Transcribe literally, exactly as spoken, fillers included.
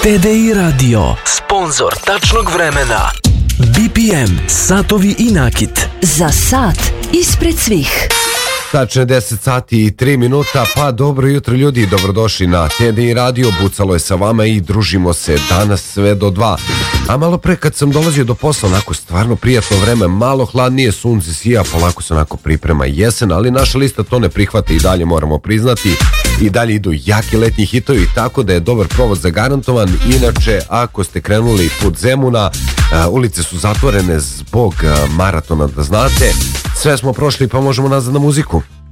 T D I Radio, sponzor tačnog vremena. B P M, satovi i nakit. Za sat ispred svih. Tačno deset sati i tri minuta, pa dobro jutro ljudi, dobrodošli na T D I Radio, Bucalo je sa vama i družimo se danas sve do dva. A malo pre kad sam dolazio do posla, onako stvarno prijatno vreme, malo hladnije, sunce sija, polako se onako priprema jesen, ali naša lista to ne prihvata i dalje moramo priznati. I dalje idu jaki letnji hitovi, tako da je dobar provod zagarantovan. Inače, ako ste krenuli put Zemuna, ulice su zatvorene zbog maratona, da znate. Sve smo prošli, pa možemo nazad na muziku.